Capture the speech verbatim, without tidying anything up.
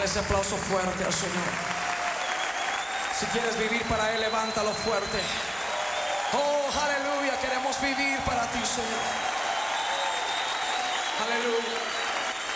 Dale ese aplauso fuerte al Señor. Si quieres vivir para Él, levántalo fuerte. Oh, aleluya, queremos vivir para ti, Señor. Aleluya.